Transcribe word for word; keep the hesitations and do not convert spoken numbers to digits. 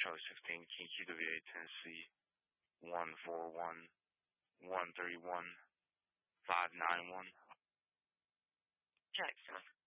Charlie sixteen, King Q W A, Tennessee, one four one, one three one, five nine one. Jackson.